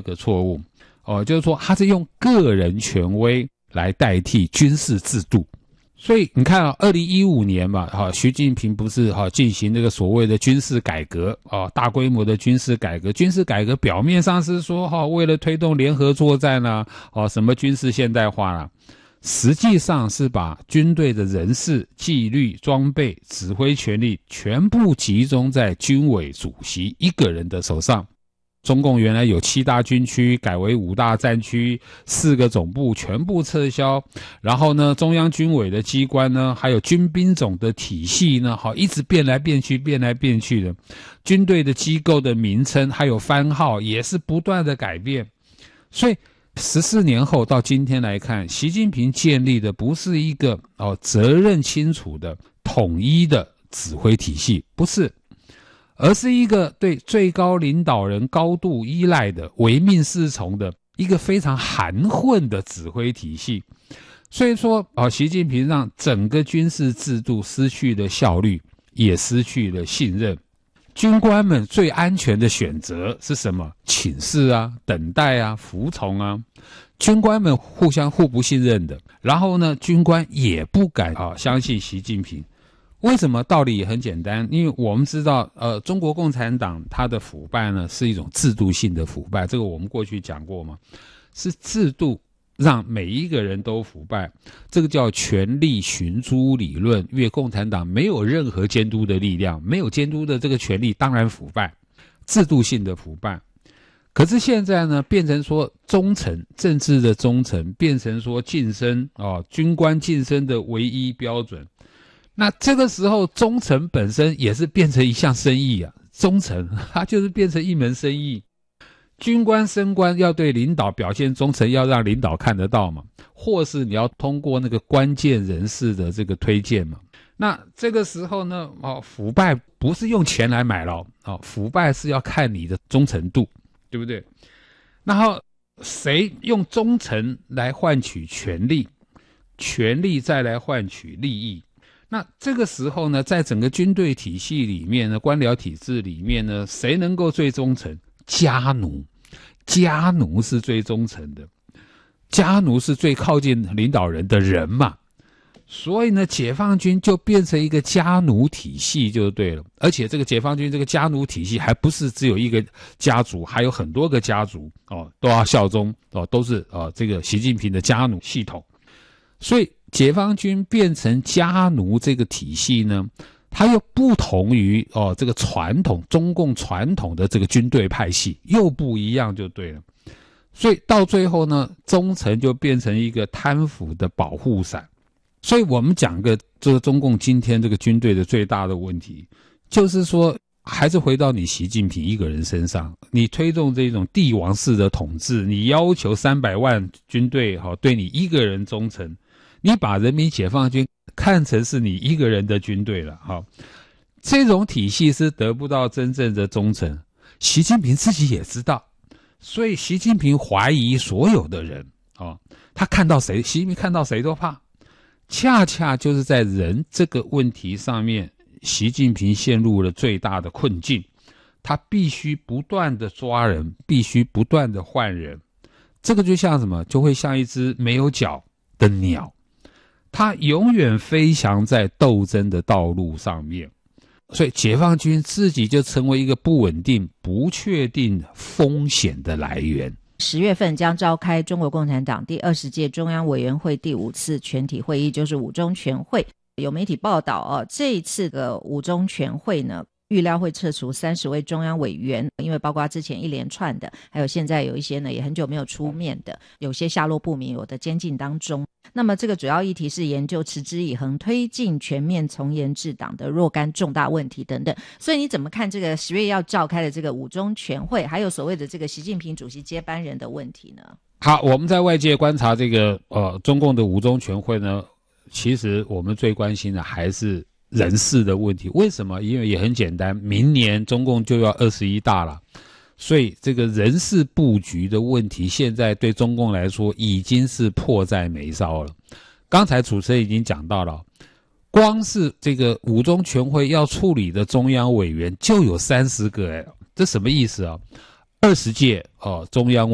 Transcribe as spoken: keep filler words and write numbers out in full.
个错误哦，就是说他是用个人权威来代替军事制度。所以你看啊，二零一五年嘛，哈，习近平不是哈进行这个所谓的军事改革啊，大规模的军事改革。军事改革表面上是说哈，为了推动联合作战啊，哦什么军事现代化啦、啊，实际上是把军队的人事、纪律、装备、指挥权力全部集中在军委主席一个人的手上。中共原来有七大军区改为五大战区，四个总部全部撤销，然后呢，中央军委的机关呢，还有军兵种的体系呢，好一直变来变去，变来变去的。军队的机构的名称还有番号也是不断的改变。所以十四年后到今天来看，习近平建立的不是一个哦责任清楚的统一的指挥体系，不是。而是一个对最高领导人高度依赖的唯命是从的一个非常含混的指挥体系。所以说啊，习近平让整个军事制度失去了效率，也失去了信任。军官们最安全的选择是什么？请示啊，等待啊，服从啊。军官们互相互不信任的，然后呢，军官也不敢啊相信习近平。为什么？道理也很简单，因为我们知道，呃，中国共产党它的腐败呢是一种制度性的腐败，这个我们过去讲过嘛，是制度让每一个人都腐败，这个叫权力寻租理论。因为共产党没有任何监督的力量，没有监督的这个权力，当然腐败，制度性的腐败。可是现在呢，变成说忠诚，政治的忠诚，变成说晋升哦，军官晋升的唯一标准。那这个时候，忠诚本身也是变成一项生意啊！忠诚，它就是变成一门生意。军官升官要对领导表现忠诚，要让领导看得到嘛，或是你要通过那个关键人士的这个推荐嘛。那这个时候呢，哦，腐败不是用钱来买了，哦，腐败是要看你的忠诚度，对不对？然后谁用忠诚来换取权力，权力再来换取利益。那这个时候呢，在整个军队体系里面呢，官僚体制里面呢，谁能够最忠诚？家奴，家奴是最忠诚的，家奴是最靠近领导人的人嘛。所以呢，解放军就变成一个家奴体系就对了。而且这个解放军这个家奴体系还不是只有一个家族，还有很多个家族哦，都要效忠哦，都是哦这个习近平的家奴系统。所以解放军变成家奴这个体系呢，它又不同于哦这个传统中共传统的这个军队派系，又不一样就对了。所以到最后呢，忠诚就变成一个贪腐的保护伞。所以我们讲个这个中共今天这个军队的最大的问题，就是说还是回到你习近平一个人身上，你推动这种帝王式的统治，你要求三百万军队好对你一个人忠诚，你把人民解放军看成是你一个人的军队了，好，这种体系是得不到真正的忠诚。习近平自己也知道，所以习近平怀疑所有的人，哦，他看到谁，习近平看到谁都怕。恰恰就是在人这个问题上面，习近平陷入了最大的困境。他必须不断的抓人，必须不断的换人。这个就像什么？就会像一只没有脚的鸟，它永远飞翔在斗争的道路上面。所以解放军自己就成为一个不稳定、不确定风险的来源。 十月份将召开中国共产党第二十届中央委员会第五次全体会议，就是五中全会。有媒体报道哦，这一次的五中全会呢，预料会撤除三十位中央委员，因为包括之前一连串的，还有现在有一些呢也很久没有出面的，有些下落不明，有的监禁当中。那么这个主要议题是研究持之以恒推进全面从严治党的若干重大问题等等。所以你怎么看这个十月要召开的这个五中全会，还有所谓的这个习近平主席接班人的问题呢？ 好，我们在外界观察这个呃中共的五中全会呢，其实我们最关心的还是人事的问题。为什么？因为也很简单，明年中共就要二十一大了，所以这个人事布局的问题，现在对中共来说已经是迫在眉梢了。刚才主持人已经讲到了，光是这个五中全会要处理的中央委员就有三十个，哎，这什么意思啊？二十届哦中央